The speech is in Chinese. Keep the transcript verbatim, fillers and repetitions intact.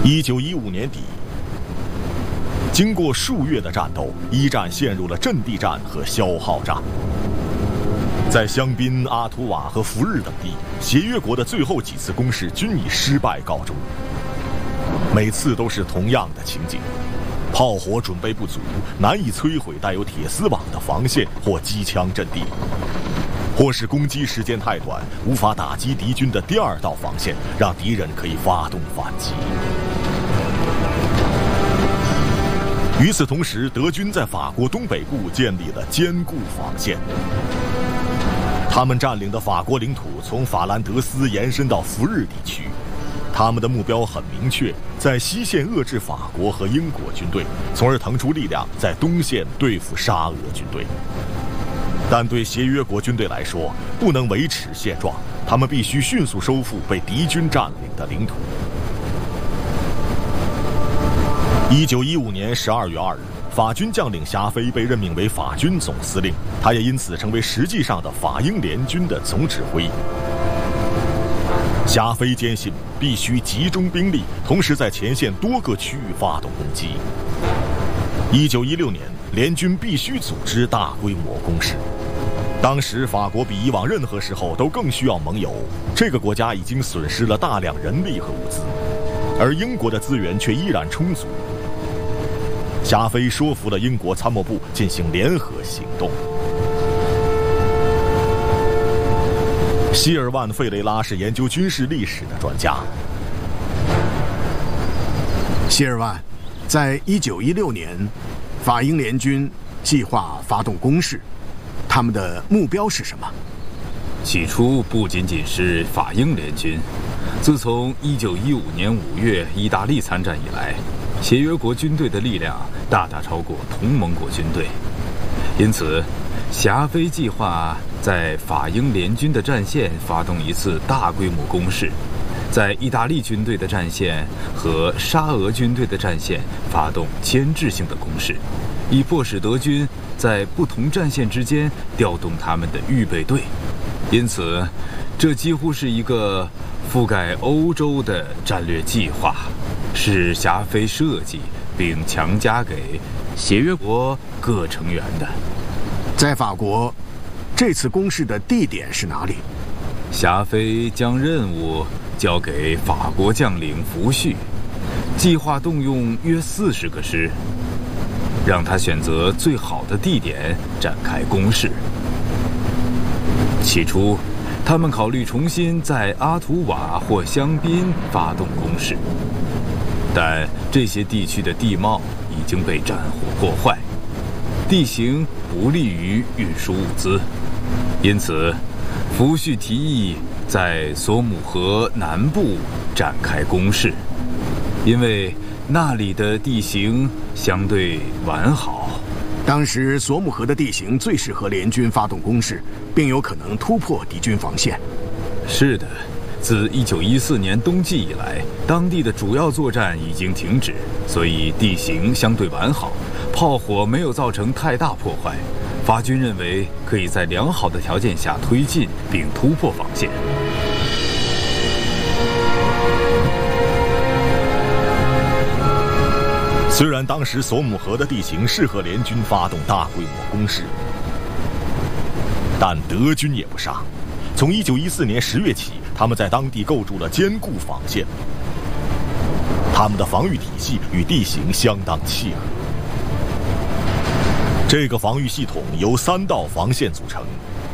一九一五年底，经过数月的战斗，一战陷入了阵地战和消耗战。在香槟、阿图瓦和福日等地，协约国的最后几次攻势均以失败告终。每次都是同样的情景：炮火准备不足，难以摧毁带有铁丝网的防线或机枪阵地，或是攻击时间太短，无法打击敌军的第二道防线，让敌人可以发动反击。与此同时，德军在法国东北部建立了坚固防线。他们占领的法国领土从法兰德斯延伸到福日地区，他们的目标很明确，在西线遏制法国和英国军队，从而腾出力量在东线对付沙俄军队。但对协约国军队来说，不能维持现状，他们必须迅速收复被敌军占领的领土。一九一五年十二月二日，法军将领霞飞被任命为法军总司令，他也因此成为实际上的法英联军的总指挥。霞飞坚信必须集中兵力，同时在前线多个区域发动攻击。一九一六年，联军必须组织大规模攻势。当时法国比以往任何时候都更需要盟友，这个国家已经损失了大量人力和物资，而英国的资源却依然充足。霞飞说服了英国参谋部进行联合行动。希尔万·费雷拉是研究军事历史的专家。 希尔万，在一九一六年，法英联军计划发动攻势，他们的目标是什么？ 起初不仅仅是法英联军，自从一九一五年五月意大利参战以来，协约国军队的力量大大超过同盟国军队，因此霞飞计划在法英联军的战线发动一次大规模攻势，在意大利军队的战线和沙俄军队的战线发动牵制性的攻势，以迫使德军在不同战线之间调动他们的预备队。因此，这几乎是一个覆盖欧洲的战略计划，是霞飞设计并强加给协约国各成员的。 在法国，这次攻势的地点是哪里？ 霞飞将任务交给法国将领福煦，计划动用约四十个师，让他选择最好的地点展开攻势。起初，他们考虑重新在阿图瓦或香槟发动攻势，但这些地区的地貌已经被战火破坏，地形不利于运输物资，因此福煦提议在索姆河南部展开攻势，因为那里的地形相对完好。 当时索姆河的地形最适合联军发动攻势，并有可能突破敌军防线。 是的，自一九一四年冬季以来，当地的主要作战已经停止，所以地形相对完好，炮火没有造成太大破坏。法军认为可以在良好的条件下推进并突破防线。 虽然当时索姆河的地形适合联军发动大规模攻势，但德军也不傻。从一九一四年十月起，他们在当地构筑了坚固防线，他们的防御体系与地形相当契合。这个防御系统由三道防线组成，